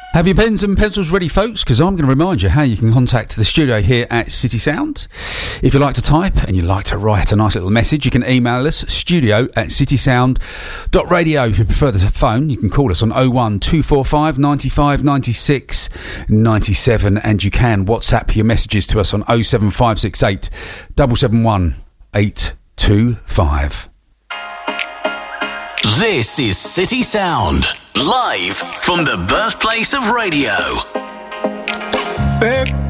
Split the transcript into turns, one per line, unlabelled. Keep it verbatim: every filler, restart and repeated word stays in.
Have your pens and pencils ready, folks? Because I'm going to remind you how you can contact the studio here at City Sound. If you like to type and you like to write a nice little message, you can email us, studio at citysound dot radio. If you prefer the phone, you can call us on oh one two four five nine five nine six nine seven, and you can WhatsApp your messages to us on oh seven five six eight seven seven one eight two five.
This is City Sound, live from the birthplace of radio.
Babe,